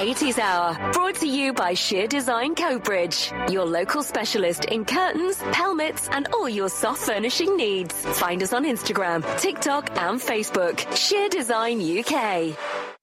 80s Hour, brought to you by Sheer Design Coatbridge, your local specialist in curtains, pelmets, and all your soft furnishing needs. Find us on Instagram, TikTok, and Facebook. Sheer Design UK.